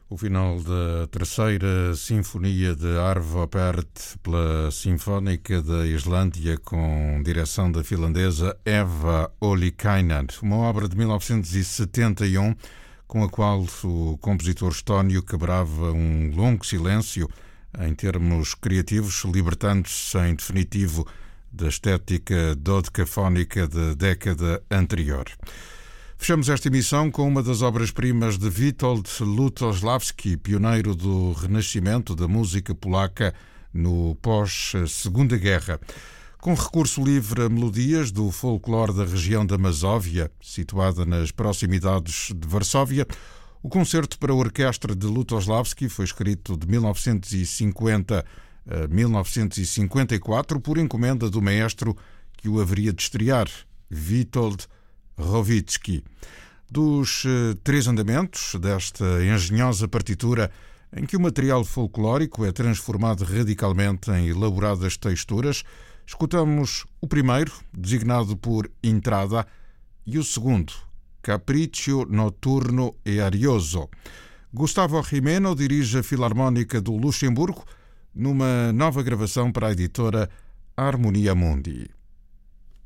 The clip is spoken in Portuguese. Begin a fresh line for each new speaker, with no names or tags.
O final da terceira sinfonia de Arvo Pärt pela Sinfónica da Islândia com direção da finlandesa Eva Ollikainen, uma obra de 1971 com a qual o compositor estónio quebrava um longo silêncio em termos criativos, libertando-se em definitivo da estética dodecafónica da década anterior. Fechamos esta emissão com uma das obras-primas de Witold Lutosławski, pioneiro do renascimento da música polaca no pós-Segunda Guerra. Com recurso livre a melodias do folclore da região da Masóvia, situada nas proximidades de Varsóvia, o concerto para a orquestra de Lutosławski foi escrito de 1950 a 1954 por encomenda do maestro que o haveria de estrear, Witold Hrowicki. Dos três andamentos desta engenhosa partitura, em que o material folclórico é transformado radicalmente em elaboradas texturas, escutamos o primeiro, designado por Entrada, e o segundo, Capriccio Noturno e Arioso. Gustavo Gimeno dirige a Filarmónica do Luxemburgo numa nova gravação para a editora Harmonia Mundi.